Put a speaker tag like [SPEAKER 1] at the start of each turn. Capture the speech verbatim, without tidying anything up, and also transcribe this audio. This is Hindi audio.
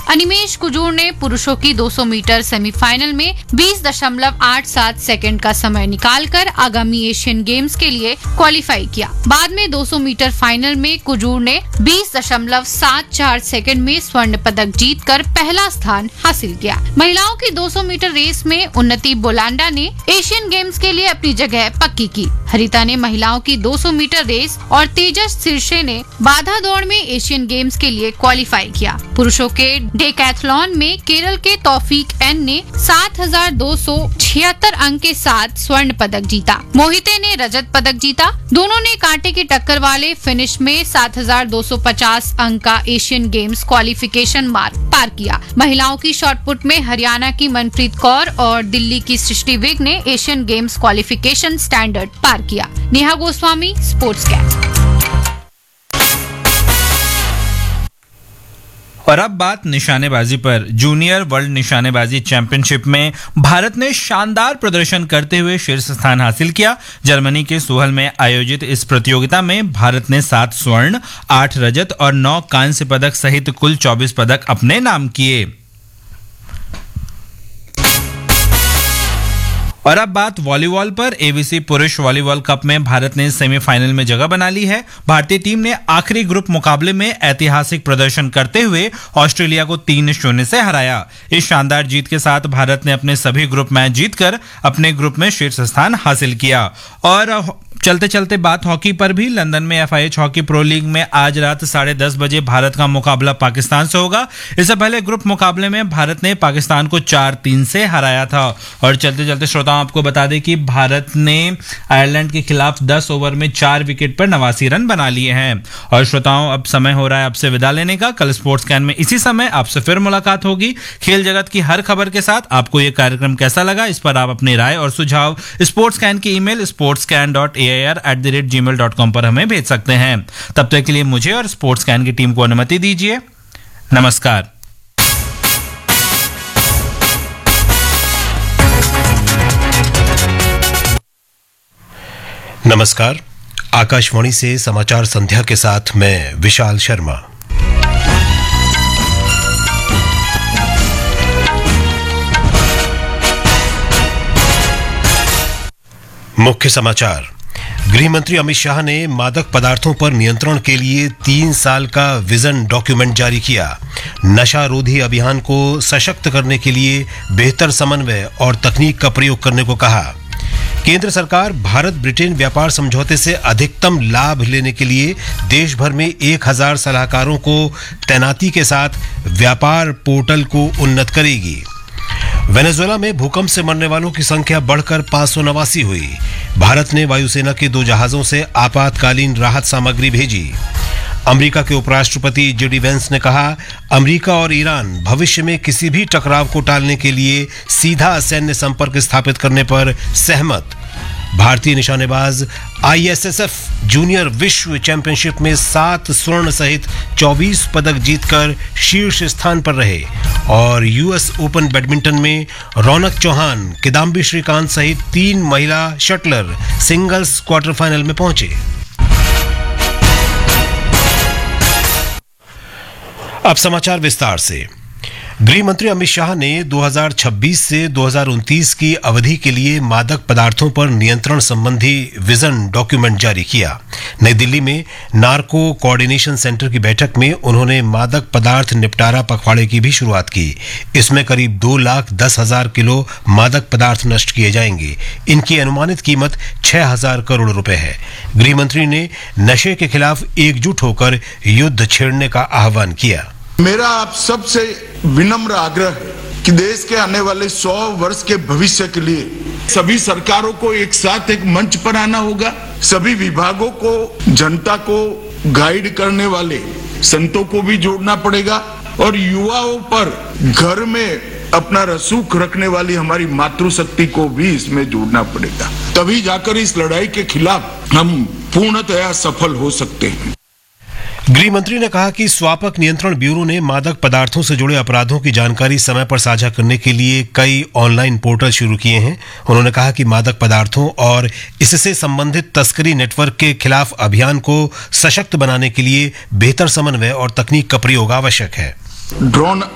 [SPEAKER 1] अनिमेश कुजूर ने पुरुषों की दो सौ मीटर सेमीफाइनल में बीस दशमलव आठ सात सेकंड का समय निकालकर आगामी एशियन गेम्स के लिए क्वालिफाई किया। बाद में दो सौ मीटर फाइनल में कुजूर ने बीस दशमलव सात चार सेकंड में स्वर्ण पदक जीतकर पहला स्थान हासिल किया। महिलाओं की दो सौ मीटर रेस में उन्नति बोलांडा ने एशियन गेम्स के लिए अपनी जगह पक्की की। हरिता ने महिलाओं की दो सौ मीटर रेस और तेजस सिरसे ने बाधा दौड़ में एशियन गेम्स के लिए क्वालिफाई किया। पुरुषों के डेकैथलॉन में केरल के तौफीक एन ने सात हजार दो सौ छिहत्तर अंक के साथ स्वर्ण पदक जीता। मोहिते ने रजत पदक जीता। दोनों ने कांटे की टक्कर वाले फिनिश में सात हजार दो सौ पचास अंक का एशियन गेम्स क्वालिफिकेशन मार्क पार किया। महिलाओं की शॉटपुट में हरियाणा की मनप्रीत कौर और दिल्ली की सृष्टि विग ने एशियन गेम्स क्वालिफिकेशन स्टैंडर्ड पार किया। Neha Goswami, sports catch.
[SPEAKER 2] और अब बात निशानेबाजी पर। जूनियर वर्ल्ड निशानेबाजी चैंपियनशिप में भारत ने शानदार प्रदर्शन करते हुए शीर्ष स्थान हासिल किया। जर्मनी के सुहल में आयोजित इस प्रतियोगिता में भारत ने सात स्वर्ण, आठ रजत और नौ कांस्य पदक सहित कुल चौबीस पदक अपने नाम किए। और अब बात वॉलीबॉल पर। एवीसी पुरुष वॉलीबॉल कप में भारत ने सेमीफाइनल में जगह बना ली है। भारतीय टीम ने आखिरी ग्रुप मुकाबले में ऐतिहासिक प्रदर्शन करते हुए ऑस्ट्रेलिया को तीन शून्य से हराया। इस शानदार जीत के साथ भारत ने अपने सभी ग्रुप मैच जीतकर अपने ग्रुप में शीर्ष स्थान हासिल किया। और चलते चलते बात हॉकी पर भी। लंदन में एफआईएच हॉकी प्रो लीग में आज रात साढ़े दस बजे भारत का मुकाबला पाकिस्तान से होगा। इससे पहले ग्रुप मुकाबले में भारत ने पाकिस्तान को चार तीन से हराया था। और चलते चलते श्रोताओं आपको बता दें कि भारत ने आयरलैंड के खिलाफ दस ओवर में चार विकेट पर नवासी रन बना लिए हैं। और श्रोताओं अब समय हो रहा है आपसे विदा लेने का। कल स्पोर्ट्स कैन में इसी समय आपसे फिर मुलाकात होगी खेल जगत की हर खबर के साथ। आपको यह कार्यक्रम कैसा लगा, इस पर आप अपनी राय और सुझाव स्पोर्ट्स कैन की email sports can dot A I R at the rate ji mail dot com पर हमें भेज सकते हैं। तब तक के लिए मुझे और स्पोर्ट्स कैन की टीम को अनुमति दीजिए। नमस्कार।
[SPEAKER 3] नमस्कार। आकाशवाणी से समाचार संध्या के साथ मैं विशाल शर्मा। मुख्य समाचार। गृह मंत्री अमित शाह ने मादक पदार्थों पर नियंत्रण के लिए तीन साल का विजन डॉक्यूमेंट जारी किया। नशा रोधी अभियान को सशक्त करने के लिए बेहतर समन्वय और तकनीक का प्रयोग करने को कहा। केंद्र सरकार भारत ब्रिटेन व्यापार समझौते से अधिकतम लाभ लेने के लिए देश भर में एक हजार सलाहकारों को तैनाती के साथ व्यापार पोर्टल को उन्नत करेगी। वेनेजुएला में भूकंप से मरने वालों की संख्या बढ़कर पांच सौ नवासी हुई। भारत ने वायुसेना के दो जहाजों से आपातकालीन राहत सामग्री भेजी। अमेरिका के उपराष्ट्रपति जे डी वेंस ने कहा, अमेरिका और ईरान भविष्य में किसी भी टकराव को टालने के लिए सीधा सैन्य संपर्क स्थापित करने पर सहमत। भारतीय निशानेबाज I S S F junior विश्व चैंपियनशिप में सात स्वर्ण सहित चौबीस पदक जीतकर शीर्ष स्थान पर रहे। और यूएस ओपन बैडमिंटन में रौनक चौहान, किदाम्बी श्रीकांत सहित तीन महिला शटलर सिंगल्स क्वार्टर फाइनल में पहुंचे। अब समाचार विस्तार से। गृह मंत्री अमित शाह ने दो हज़ार छब्बीस से दो हज़ार उनतीस की अवधि के लिए मादक पदार्थों पर नियंत्रण संबंधी विजन डॉक्यूमेंट जारी किया। नई दिल्ली में नार्को कोऑर्डिनेशन सेंटर की बैठक में उन्होंने मादक पदार्थ निपटारा पखवाड़े की भी शुरुआत की। इसमें करीब दो लाख दस हजार किलो मादक पदार्थ नष्ट किए जाएंगे। इनकी अनुमानित कीमत छह हजार करोड़ रुपए है। गृह मंत्री ने नशे के खिलाफ एकजुट होकर युद्ध छेड़ने का आह्वान किया।
[SPEAKER 4] मेरा आप सबसे विनम्र आग्रह है कि देश के आने वाले सौ वर्ष के भविष्य के लिए सभी सरकारों को एक साथ एक मंच पर आना होगा। सभी विभागों को, जनता को गाइड करने वाले संतों को भी जोड़ना पड़ेगा और युवाओं पर घर में अपना रसूख रखने वाली हमारी मातृशक्ति को भी इसमें जोड़ना पड़ेगा। तभी जाकर इस लड़ाई के खिलाफ हम पूर्णतया सफल हो सकते हैं।
[SPEAKER 3] गृह मंत्री ने कहा कि स्वापक नियंत्रण ब्यूरो ने मादक पदार्थों से जुड़े अपराधों की जानकारी समय पर साझा करने के लिए कई ऑनलाइन पोर्टल शुरू किए हैं। उन्होंने कहा कि मादक पदार्थों और इससे संबंधित तस्करी नेटवर्क के खिलाफ अभियान को सशक्त बनाने के लिए बेहतर समन्वय और तकनीक का प्रयोग आवश्यक है।
[SPEAKER 4] ड्रोन